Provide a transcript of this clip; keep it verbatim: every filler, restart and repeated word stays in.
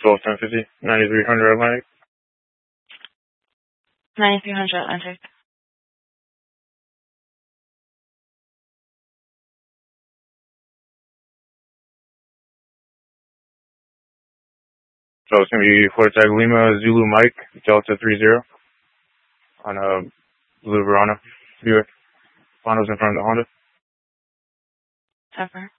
twelve ten fifty, ninety-three hundred Atlantic. ninety-three hundred Atlantic. So it's going to be Fort Tag Lima, Zulu Mike, Delta three zero on a blue Verona Buick. Honda's in front of the Honda. Ever.